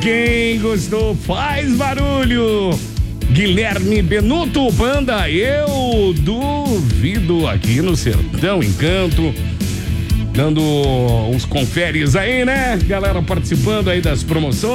Quem gostou faz barulho. Guilherme Benuto, banda Eu Duvido, aqui no Sertão Encanto. Dando uns conferes aí, né? Galera participando aí das promoções.